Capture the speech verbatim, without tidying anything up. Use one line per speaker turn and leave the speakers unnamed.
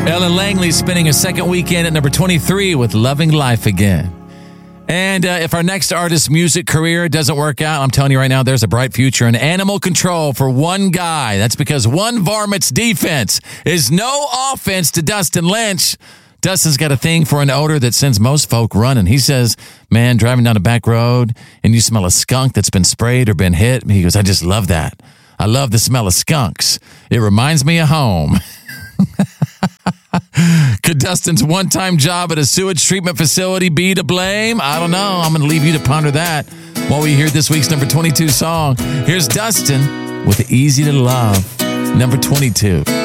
Ellen Langley spending a second weekend at number twenty-three with Loving Life Again. And uh, if our next artist's music career doesn't work out, I'm telling you right now, there's a bright future in Animal Control for one guy. That's because one varmint's defense is no offense to Dustin Lynch. Dustin's got a thing for an odor that sends most folk running. He says, man, driving down a back road and you smell a skunk that's been sprayed or been hit. He goes, I just love that. I love the smell of skunks. It reminds me of home. Could Dustin's one-time job at a sewage treatment facility be to blame? I don't know. I'm going to leave you to ponder that while we hear this week's number twenty-two song. Here's Dustin with Easy to Love, number twenty-two.